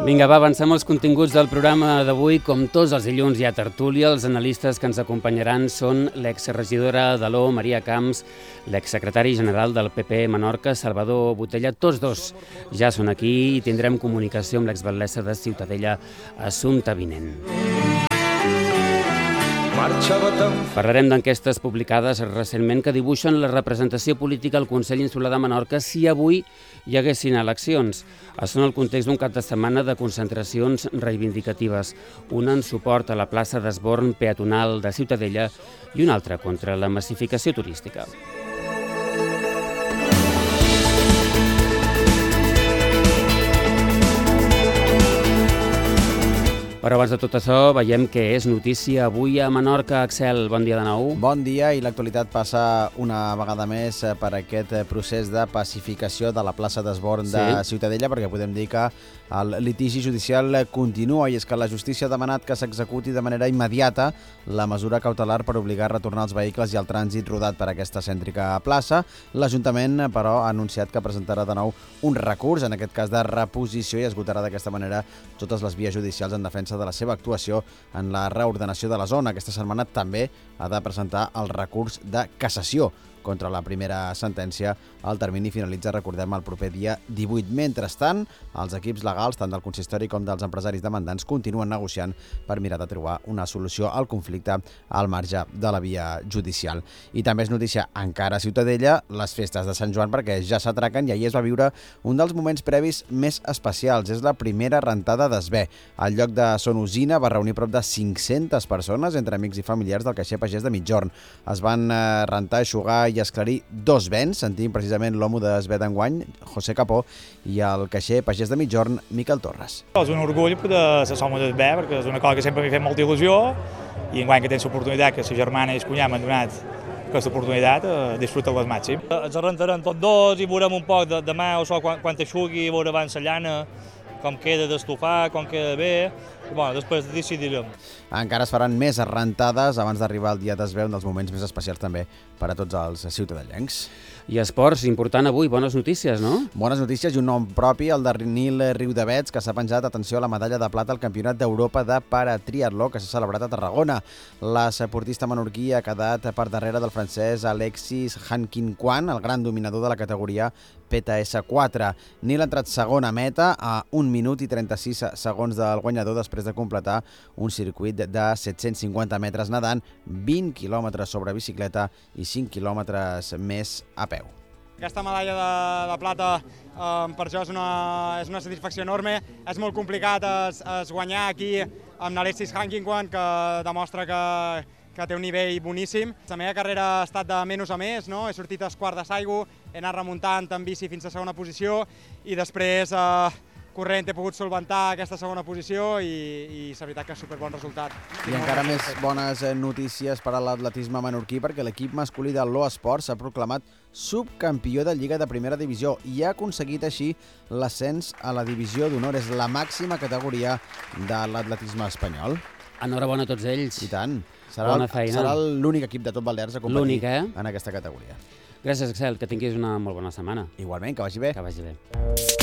Vinga, va, avancem els continguts del programa d'avui. Com tots els dilluns hi ha tertúlia. Els analistes que ens acompanyaran són l'exregidora d'Aló, Maria Camps, l'exsecretari general del PP Menorca, Salvador Botella. Tots dos ja són aquí i tindrem comunicació amb l'exbatllessa de Ciutadella, Assumpta Vinent. Parlarem d'enquestes publicades recentment que dibuixen la representació política al Consell Insular de Menorca si avui hi haguessin eleccions. Això en el context d'un cap de setmana de concentracions reivindicatives, una en suport a la plaça d'esborn peatonal de Ciutadella i una altra contra la massificació turística. Però abans de tot això, veiem que és notícia avui a Menorca. Axel, bon dia de nou. Bon dia, i l'actualitat passa una vegada més per aquest procés de pacificació de la plaça d'esborn de Ciutadella, perquè podem dir que el litigi judicial continua, i és que la justícia ha demanat que s'executi de manera immediata la mesura cautelar per obligar a retornar els vehicles i el trànsit rodat per aquesta cèntrica plaça. L'Ajuntament, però, ha anunciat que presentarà de nou un recurs, en aquest cas de reposició, i esgotarà d'aquesta manera totes les vies judicials en defensa de la seva actuació en la reordenació de la zona. Aquesta setmana també ha de presentar el recurs de cassació contra la primera sentència. El termini finalitza, recordem, el proper dia 18. Mentrestant, els equips legals, tant del consistori com dels empresaris demandants, continuen negociant per mirar de trobar una solució al conflicte al marge de la via judicial. I també és notícia encara a Ciutadella les festes de Sant Joan, perquè ja s'atraquen i ahir es va viure un dels moments previs més especials. És la primera rentada d'Esbé. El lloc de Son Usina va reunir prop de 500 persones, entre amics i familiars del caixer pagès de Migjorn. Es van rentar, eixugar i esclarir dos vents. Sentim precisament l'homo d'Esbé d'enguany, José Capó, i el caixer pagès de Migjorn, Miquel Torres. És un orgull poder ser l'homo d'Esbé, perquè és una cosa que sempre m'ha fet molta il·lusió, i enguany que tens l'oportunitat, que sa germana i el cunyat m'han donat aquesta oportunitat, disfruta-la al màxim. Ens rentarem tots dos i veurem un poc demà o so quan t'aixugui, veure abans la llana, com queda d'estofar, com queda bé, i després decidirem. Encara es faran més rentades abans d'arribar al dia d'Esbé, un dels moments més especials també per a tots els ciutadellencs. I esports, important avui, bones notícies, no? Bones notícies i un nom propi, el de Nil Riudavets, que s'ha penjat, atenció, a la medalla de plata al Campionat d'Europa de paratriatló, que s'ha celebrat a Tarragona. L'esportista menorquí ha quedat per darrere del francès Alexis Hankin-Kwan, el gran dominador de la categoria PTS4. Nil ha entrat segon a meta a 1 minut i 36 segons del guanyador després de completar un circuit de 750 metres nedant, 20 quilòmetres sobre bicicleta i 5 quilòmetres més a peu. Aquesta medalla de plata per jo és una satisfacció enorme. És molt complicat es guanyar aquí amb Alexis Hankin-Kwan, que demostra que té un nivell boníssim. La meva carrera ha estat de menys a més, no? He sortit a quart de Saigo, he anat remuntant en bici fins a segona posició i després corrent he pogut solventar aquesta segona posició i la veritat que és superbon resultat. I encara més bones notícies per a l'atletisme menorquí, perquè l'equip masculí de l'O Esport s'ha proclamat subcampió de Lliga de Primera Divisió i ha aconseguit així l'ascens a la Divisió d'Honor. És la màxima categoria de l'atletisme espanyol. Enhorabona a tots ells. I tant. Bona feina. Serà l'únic equip de tot Balears a competir en aquesta categoria. Gràcies, Axel, que tinguis una molt bona setmana. Igualment, que vagi bé. Que vagi bé.